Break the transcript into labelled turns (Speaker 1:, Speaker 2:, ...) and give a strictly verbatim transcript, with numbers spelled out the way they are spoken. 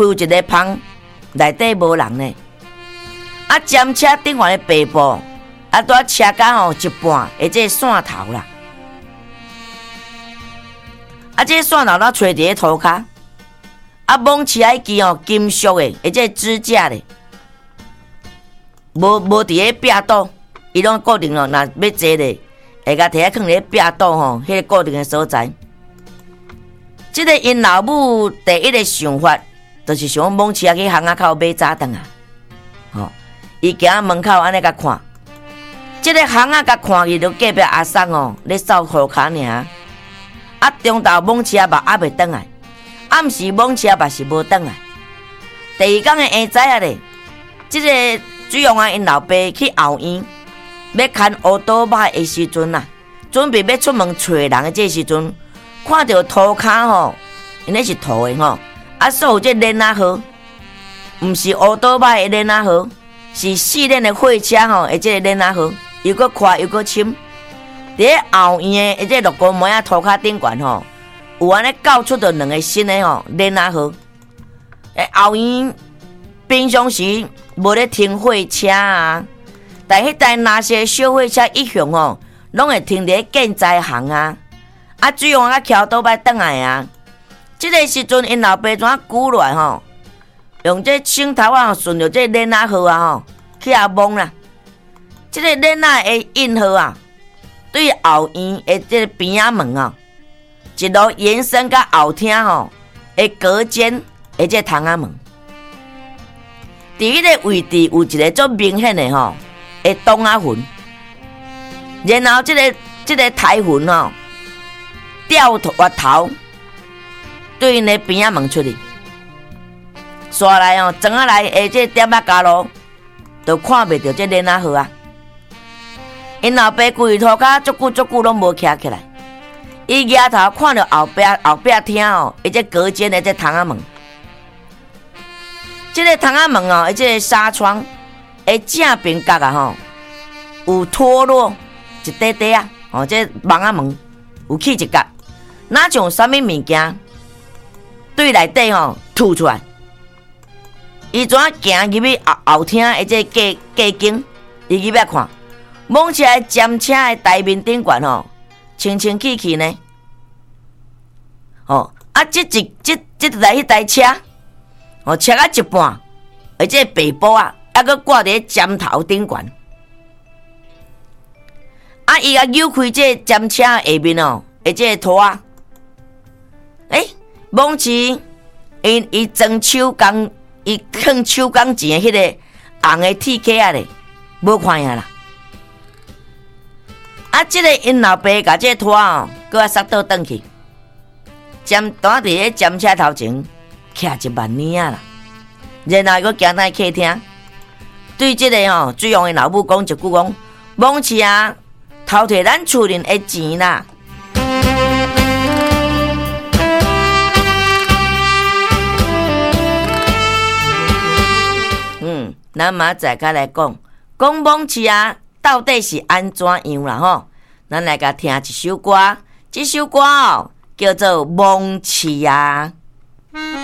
Speaker 1: 开有一个棚，内底无人呢。啊，尖车顶环的背部，啊，拄车架吼一半，或者线头啦。啊，这线头咱揣伫咧涂骹，啊，蒙起来支吼金属的，或者支架的，无无伫咧壁刀，伊拢固定咯。若要坐咧，会甲摕啊放咧壁刀吼，迄个固定的所在。即个因老母第一个想法，就是想蒙起来去巷仔口买早顿啊。吼，伊行门口安尼甲看，即个巷仔甲看去，就隔壁阿桑哦，咧扫涂骹尔。啊，中昼蒙车吧还袂转来，暗时蒙车吧是无转来。第二天的下早啊咧，即、这个水王啊因老爸去后院要牵乌倒马的时阵啊，准备要出门找人的这时阵，看到涂骹吼，因那是涂的吼，啊，所有这链仔号，毋是乌倒马的链仔号，是四轮的货车吼，的这个链仔号，又搁快又搁深。伫咧后院的，即个绿高梅啊涂骹顶悬吼，有安尼搞出着两个新的吼链仔号。诶，后院平常时无咧停货车啊，但迄台那些小货车一向吼，拢会停伫咧建材行啊。啊，水王啊桥倒摆转来啊。即、这个时阵，因老爸怎啊鼓来吼，用这枪头啊顺着这链仔号啊吼去遐摸啦。即、这个链仔的印号啊。对后院的这个边仔门啊，一路延伸到后厅吼的隔间的这窗仔门，伫迄个位置有一个足明显的吼的洞仔痕，然后这个这个台痕吼掉头滑头对因的边仔门出去，刷来哦，装仔来的这点仔加路，都看袂到这链仔号啊。因老爸规涂骹足久足久拢无徛起来，伊抬头看到后壁后壁厅哦，伊这隔间的这窗仔门，这个窗仔门哦，伊这个纱窗的正边角啊吼，有脱落一块块啊，哦，这网仔门有起一角，哪像啥物物件对内底吼吐出来，伊怎啊行入去后后厅的这隔隔间，伊入去看。摸起来尖车的台面顶悬吼，清清气气呢。哦，啊，这一这这台迄台车，哦，切啊一半，而且背部啊，还佫挂伫尖头顶悬。啊，伊啊扭开这尖车下面哦，而且拖啊，诶，摸起伊伊装手工，伊放手工钱的迄个红的铁壳啊咧，无看呀啦。啊！即、这个因老爸甲这拖哦，搁啊塞倒转去，尖单伫咧尖车头前徛一万年啊啦。然后搁行到客厅，对即、这个吼水王的老母讲一句讲：蒙起啊，偷摕咱厝人的钱啦。嗯，咱马仔甲来讲，讲蒙起啊。到底是安怎样啦吼？咱来甲听一首歌，这首歌哦叫做《蒙起啊》。